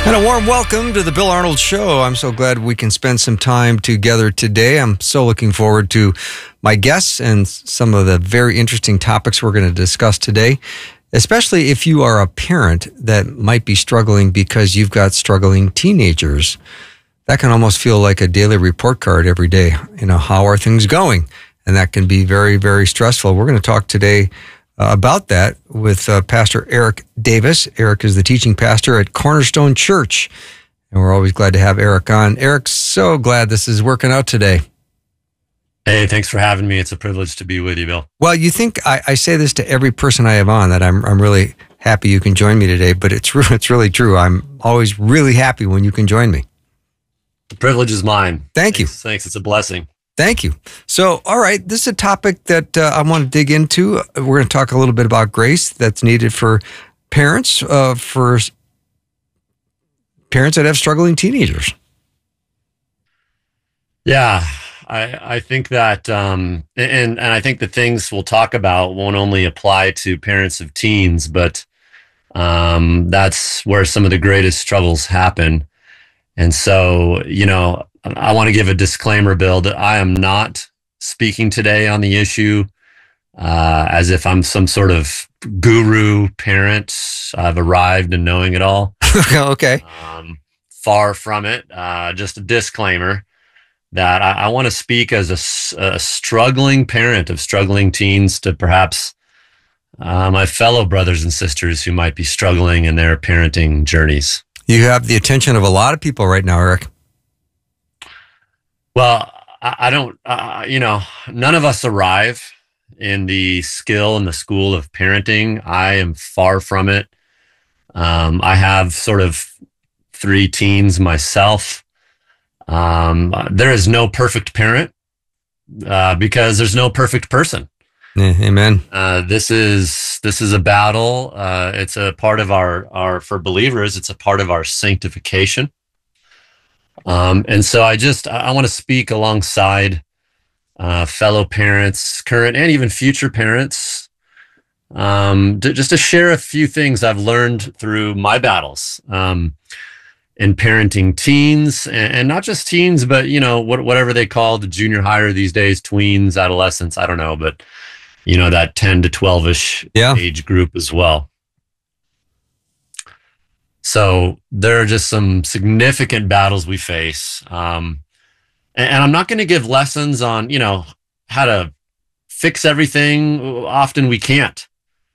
And a warm welcome to the Bill Arnold Show. I'm so glad we can spend some time together today. I'm so looking forward to my guests and some of the very interesting topics we're going to discuss today, especially if you are a parent that might be struggling because you've got struggling teenagers. That can almost feel like a daily report card every day. You know, how are things going? And that can be very, very stressful. We're going to talk today about that with Pastor Eric Davis. Eric is the teaching pastor at Cornerstone Church, and we're always glad to have Eric on. Eric, so glad this is working out today. Hey, thanks for having me. It's a privilege to be with you, Bill. Well, you think I say this to every person I have on, that I'm really happy you can join me today, but it's really true. I'm always really happy when you can join me. The privilege is mine. Thank you. Thanks. It's a blessing. Thank you. So, all right, this is a topic that I want to dig into. We're going to talk a little bit about grace that's needed for parents that have struggling teenagers. Yeah, I think that, and I think the things we'll talk about won't only apply to parents of teens, but that's where some of the greatest struggles happen. And so, you know, I want to give a disclaimer, Bill, that I am not speaking today on the issue as if I'm some sort of guru parent. I've arrived in knowing it all. Okay. Far from it. Just a disclaimer that I want to speak as a struggling parent of struggling teens to perhaps my fellow brothers and sisters who might be struggling in their parenting journeys. You have the attention of a lot of people right now, Eric. Well, I don't, you know, none of us arrive in the skill and the school of parenting. I am far from it. I have sort of 3 teens myself. There is no perfect parent because there's no perfect person. Amen. This is a battle. It's a part of our for believers. It's a part of our sanctification. And so I want to speak alongside fellow parents, current and even future parents, just to share a few things I've learned through my battles in parenting teens, and not just teens, but you know whatever they call the junior higher these days, tweens, adolescents. I don't know, but you know that 10 to 12ish age group as well. So there are just some significant battles we face. And I'm not going to give lessons on, you know, how to fix everything. Often we can't.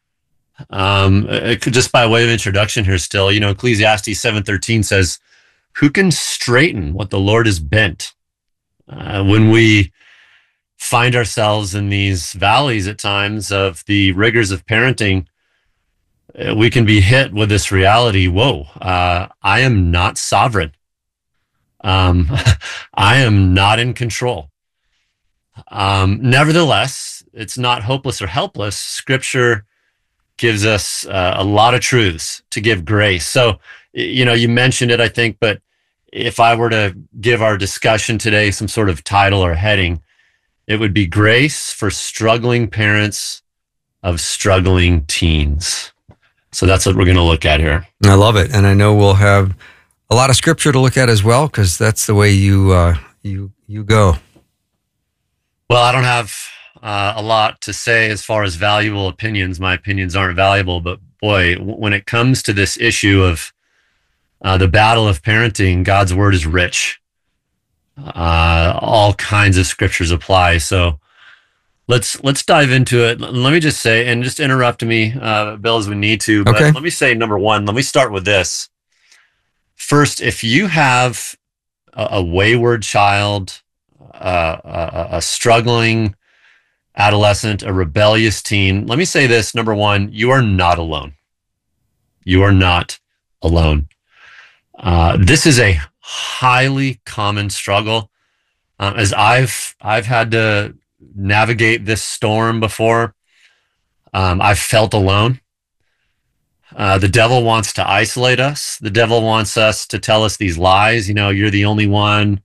Just by way of introduction here still, you know, Ecclesiastes 7:13 says, who can straighten what the Lord has bent? When we find ourselves in these valleys at times of the rigors of parenting, we can be hit with this reality. Whoa, I am not sovereign. I am not in control. Nevertheless, it's not hopeless or helpless. Scripture gives us a lot of truths to give grace. So, you know, you mentioned it, I think, but if I were to give our discussion today some sort of title or heading, it would be Grace for Struggling Parents of Struggling Teens. So that's what we're going to look at here. I love it. And I know we'll have a lot of scripture to look at as well, because that's the way you go. Well, I don't have a lot to say as far as valuable opinions. My opinions aren't valuable, but boy, when it comes to this issue of the battle of parenting, God's word is rich. All kinds of scriptures apply. So let's dive into it. Let me just say, and just interrupt me, Bill, as we need to. But okay. Let me say, number one, let me start with this. First, if you have a wayward child, a struggling adolescent, a rebellious teen, let me say this. Number one, you are not alone. You are not alone. This is a highly common struggle. As I've had to navigate this storm before, I've felt alone. The devil wants to isolate us. The devil wants us to tell us these lies. You know, you're the only one.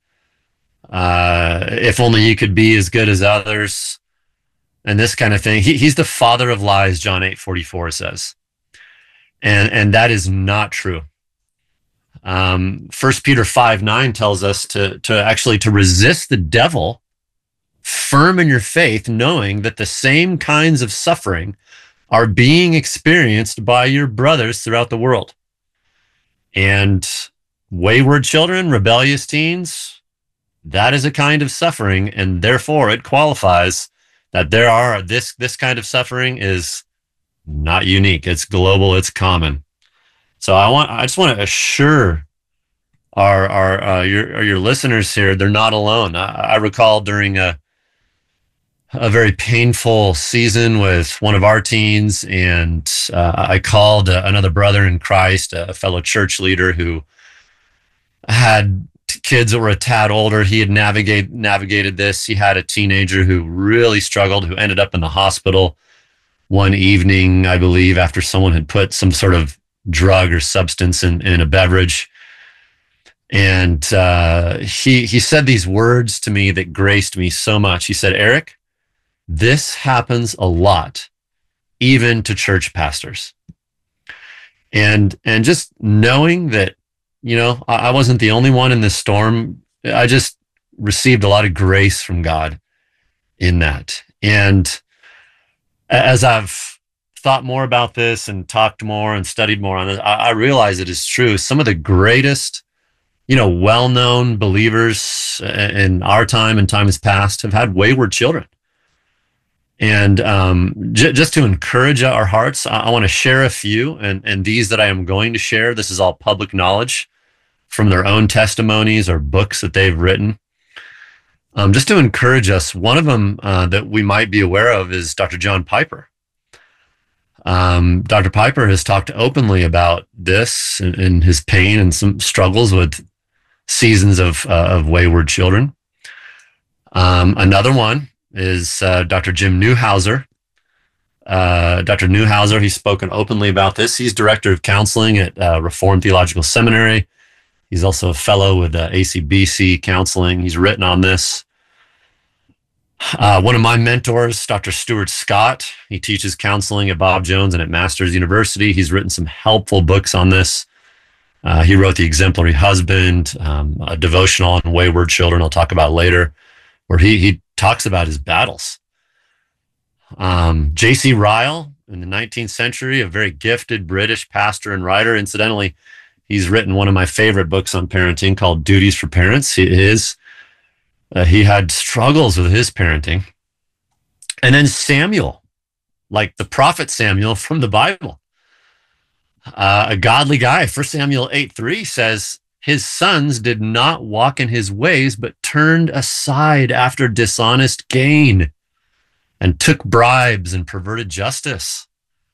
If only you could be as good as others, and this kind of thing. He's the father of lies, John 8:44 says. And that is not true. First Peter 5:9 tells us to resist the devil, firm in your faith, knowing that the same kinds of suffering are being experienced by your brothers throughout the world. And wayward children, rebellious teens, that is a kind of suffering, and therefore it qualifies that this kind of suffering is not unique. It's global. It's common. So I just want to assure your listeners here, they're not alone. I recall during a very painful season with one of our teens, and I called another brother in Christ, a fellow church leader who had kids that were a tad older. He had navigated this. He had a teenager who really struggled, who ended up in the hospital one evening, I believe, after someone had put some sort of drug or substance in a beverage. And he said these words to me that graced me so much. He said, "Eric, this happens a lot, even to church pastors." And just knowing that, I wasn't the only one in this storm, I just received a lot of grace from God in that. And as I've thought more about this and talked more and studied more on this, I realize it is true. Some of the greatest, well-known believers in our time and times past have had wayward children. And just to encourage our hearts, I want to share a few, and these that I am going to share, this is all public knowledge from their own testimonies or books that they've written. Just to encourage us, one of them that we might be aware of is Dr. John Piper. Dr. Piper has talked openly about this and his pain and some struggles with seasons of wayward children. Another one is Dr. Jim Newhouser. Dr. Newhouser, he's spoken openly about this. He's director of counseling at Reformed Theological Seminary. He's also a fellow with ACBC Counseling. He's written on this. One of my mentors, Dr. Stuart Scott, he teaches counseling at Bob Jones and at Masters University. He's written some helpful books on this. He wrote The Exemplary Husband, a devotional on wayward children I'll talk about later, where he talks about his battles. J.C. Ryle, in the 19th century, a very gifted British pastor and writer. Incidentally, he's written one of my favorite books on parenting called Duties for Parents. He had struggles with his parenting. And then Samuel, like the prophet Samuel from the Bible, a godly guy. 1 Samuel 8:3 says, his sons did not walk in his ways, but turned aside after dishonest gain and took bribes and perverted justice.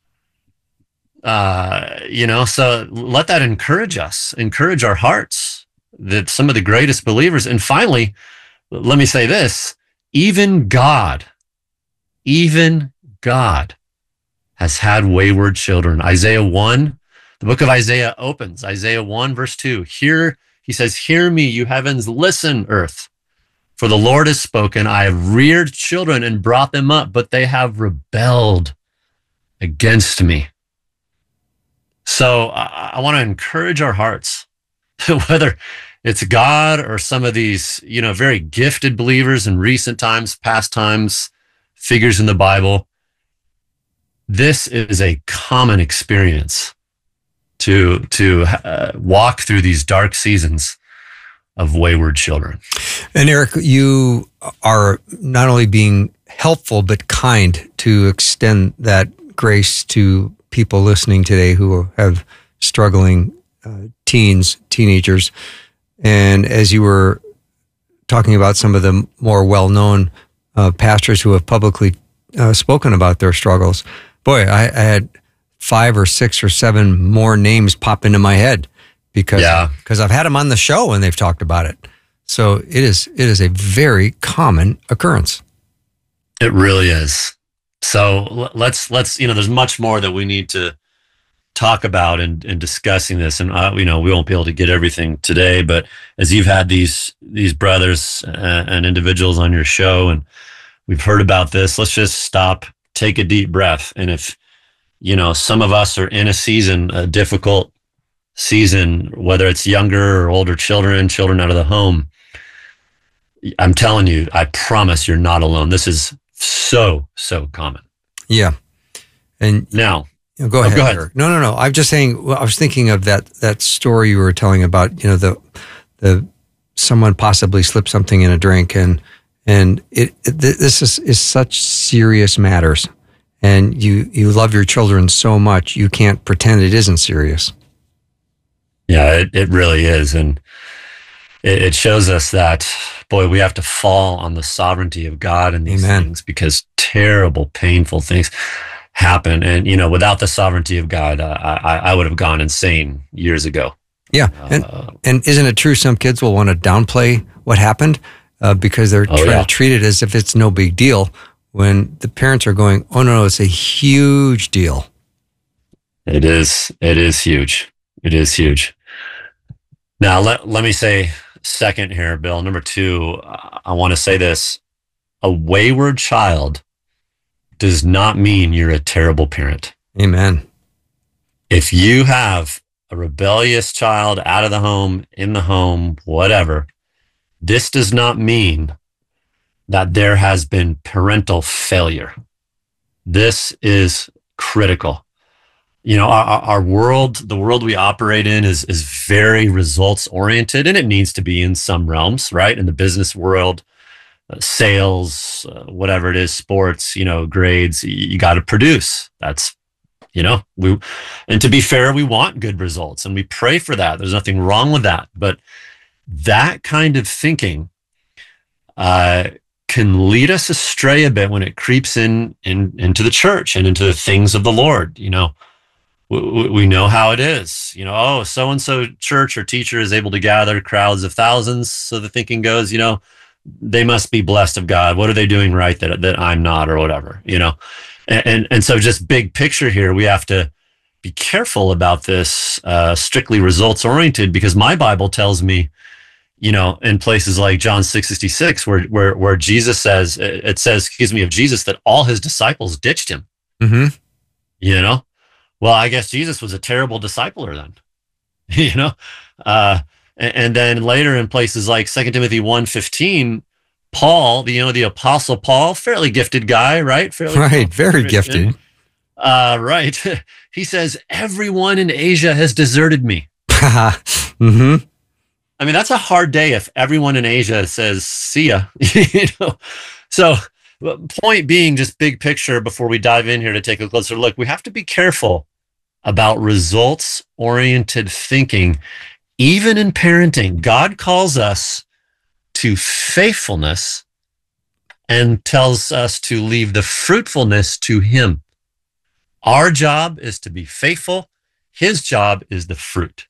So let that encourage us, encourage our hearts, that some of the greatest believers. And finally, let me say this, even God has had wayward children. Isaiah 1, the book of Isaiah opens, Isaiah 1, verse 2. Here, he says, "Hear me, you heavens, listen, earth. For the Lord has spoken. I have reared children and brought them up, but they have rebelled against me." So I want to encourage our hearts, whether it's God or some of these, very gifted believers in recent times, past times, figures in the Bible. This is a common experience to walk through these dark seasons of wayward children. And Eric, you are not only being helpful, but kind to extend that grace to people listening today who have struggling teenagers. And as you were talking about some of the more well-known pastors who have publicly spoken about their struggles, boy, I had 5 or 6 or 7 more names pop into my head because I've had them on the show and they've talked about it. So it is a very common occurrence. It really is. So let's there's much more that we need to talk about in discussing this, and we won't be able to get everything today. But as you've had these brothers and individuals on your show, and we've heard about this, let's just stop, take a deep breath, and if some of us are in a season, a difficult season, whether it's younger or older children out of the home, I'm telling you, I promise you're not alone. This is so common. Yeah. And now, go ahead. Go ahead. No. I'm just saying, well, I was thinking of that story you were telling about, the someone possibly slipped something in a drink, and this is such serious matters. And you love your children so much, you can't pretend it isn't serious. Yeah, it really is. And it shows us that, boy, we have to fall on the sovereignty of God in these Amen. things, because terrible, painful things happen. And, without the sovereignty of God, I would have gone insane years ago. Yeah. And isn't it true some kids will want to downplay what happened because they're trying to treat it as if it's no big deal, when the parents are going, oh, no, it's a huge deal. It is huge. It is huge. Now, let me say second here, Bill. Number two, I want to say this. A wayward child does not mean you're a terrible parent. Amen. If you have a rebellious child out of the home, in the home, whatever, this does not mean that there has been parental failure. This is critical. Our world, the world we operate in is very results oriented, and it needs to be in some realms, right? In the business world, sales, whatever it is, sports, grades, you got to produce. That's, and to be fair, we want good results and we pray for that. There's nothing wrong with that. But that kind of thinking can lead us astray a bit when it creeps into the church and into the things of the Lord. We know how it is, so-and-so church or teacher is able to gather crowds of thousands. So the thinking goes, they must be blessed of God. What are they doing right that I'm not, or whatever, And so just big picture here, we have to be careful about this, strictly results oriented, because my Bible tells me, in places like John 6:66, where Jesus says, of Jesus, that all his disciples ditched him. Mm-hmm. Well, I guess Jesus was a terrible discipler then, and then later in places like 2 Timothy 1:15, Paul, the Apostle Paul, fairly gifted guy, right? Very gifted. Right. He says, everyone in Asia has deserted me. Mm-hmm. I mean, that's a hard day if everyone in Asia says, see ya, So point being, just big picture before we dive in here to take a closer look, we have to be careful about results-oriented thinking, even in parenting. God calls us to faithfulness and tells us to leave the fruitfulness to him. Our job is to be faithful. His job is the fruit.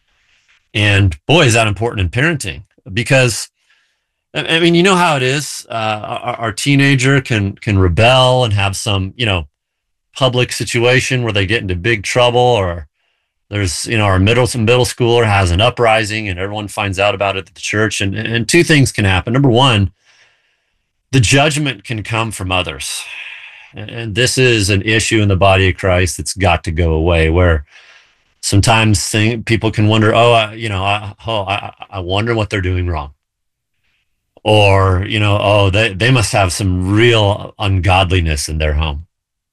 And boy, is that important in parenting, because I mean, you know how it is. Our teenager can rebel and have some, public situation where they get into big trouble, or there's, our middle schooler has an uprising and everyone finds out about it at the church. And two things can happen. Number one, the judgment can come from others. And this is an issue in the body of Christ that's got to go away, where sometimes people can wonder, I wonder what they're doing wrong. Or, they must have some real ungodliness in their home.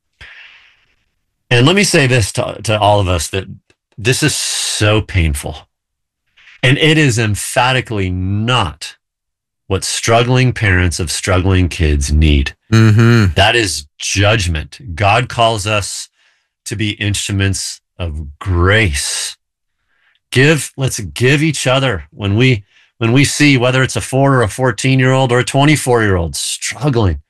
And let me say this to all of us, that this is so painful. And it is emphatically not what struggling parents of struggling kids need. Mm-hmm. That is judgment. God calls us to be instruments of grace. Let's give each other, when we see, whether it's a 4 or a 14-year-old or a 24-year-old struggling,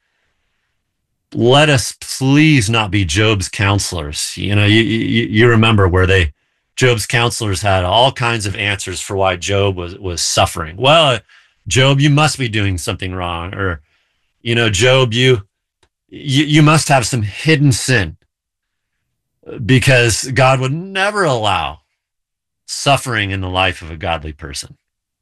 let us please not be Job's counselors. You remember where Job's counselors had all kinds of answers for why Job was suffering. Well, Job, you must be doing something wrong. Or, Job, you must have some hidden sin, because God would never allow suffering in the life of a godly person.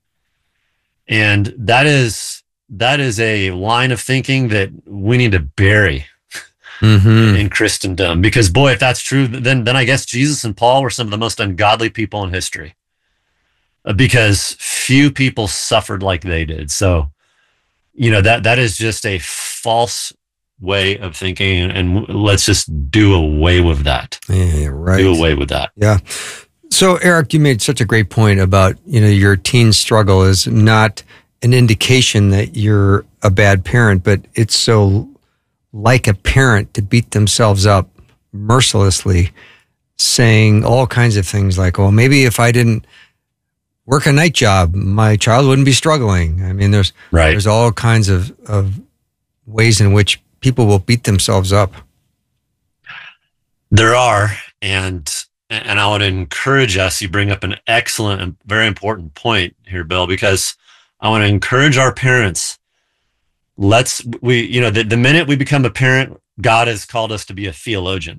And that is a line of thinking that we need to bury. in Christendom. Because boy, if that's true, then I guess Jesus and Paul were some of the most ungodly people in history, because few people suffered like they did. So, that is just a false way of thinking, and let's just do away with that. Yeah, right. Do away with that. Yeah. So, Eric, you made such a great point about, your teen struggle is not an indication that you're a bad parent, but it's so like a parent to beat themselves up mercilessly, saying all kinds of things like, well, maybe if I didn't work a night job, my child wouldn't be struggling. I mean, there's all kinds of ways in which people will beat themselves up. There are, and I would encourage us. You bring up an excellent and very important point here, Bill, because I want to encourage our parents. The minute we become a parent, God has called us to be a theologian,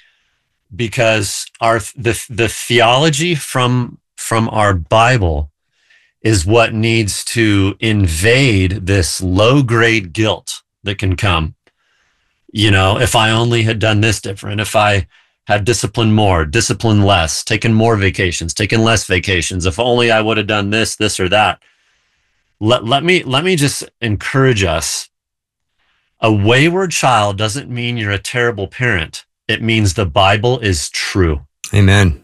because the theology from our Bible is what needs to invade this low-grade guilt that can come. If I only had done this different, if I had disciplined more, disciplined less, taken more vacations, taken less vacations, if only I would have done this or that. Let me just encourage us. A wayward child doesn't mean you're a terrible parent. It means the Bible is true. Amen.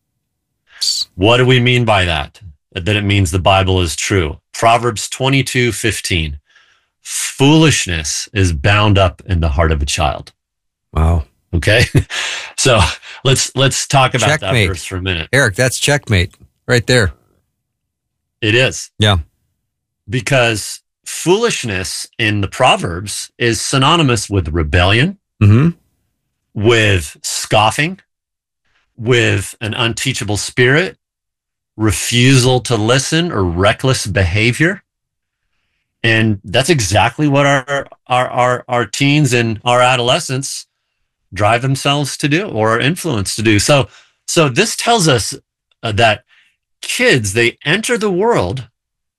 What do we mean by that? That it means the Bible is true. Proverbs 22:15. Foolishness is bound up in the heart of a child. Wow. Okay. So let's talk about checkmate. That verse for a minute. Eric, that's checkmate right there. It is. Yeah. Because foolishness in the Proverbs is synonymous with rebellion, with scoffing, with an unteachable spirit, refusal to listen, or reckless behavior. And that's exactly what our teens and our adolescents drive themselves to do, or are influenced to do. So this tells us that kids, they enter the world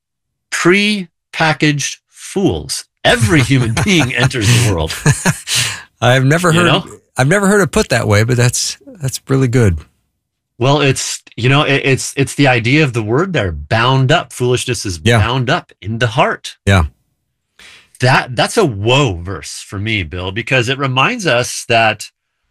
pre-packaged fools. Every human being enters the world. I've never heard it put that way, but that's really good. Well, it's the idea of the word there, bound up. Foolishness is bound up in the heart. Yeah. That's a woe verse for me, Bill, because it reminds us that,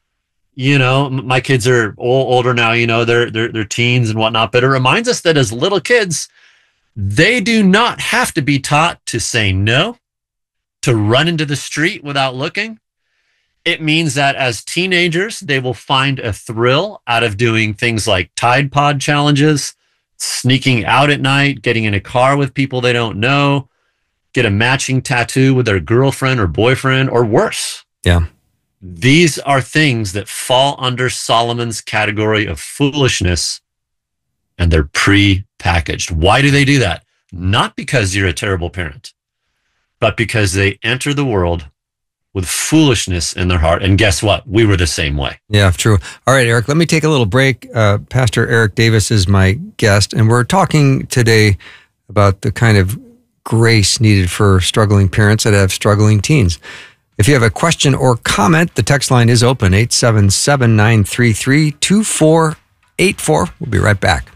my kids are older now, they're teens and whatnot, but it reminds us that as little kids, they do not have to be taught to say no, to run into the street without looking. It means that as teenagers, they will find a thrill out of doing things like Tide Pod challenges, sneaking out at night, getting in a car with people they don't know, get a matching tattoo with their girlfriend or boyfriend, or worse. Yeah. These are things that fall under Solomon's category of foolishness, and they're pre-packaged. Why do they do that? Not because you're a terrible parent, but because they enter the world with foolishness in their heart. And guess what? We were the same way. Yeah, true. All right, Eric, let me take a little break. Pastor Eric Davis is my guest, and we're talking today about the kind of grace needed for struggling parents that have struggling teens. If you have a question or comment, the text line is open, 877-933-2484. We'll be right back.